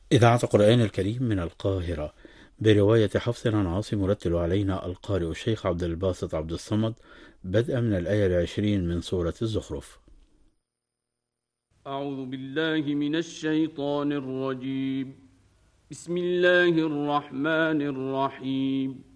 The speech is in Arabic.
إذاعة القرآن الكريم من القاهرة برواية حفص عن عاصم، يرتل علينا القارئ الشيخ عبد الباسط عبد الصمد بدءا من الآية 20 من سورة الزخرف. أعوذ بالله من الشيطان الرجيم. بسم الله الرحمن الرحيم.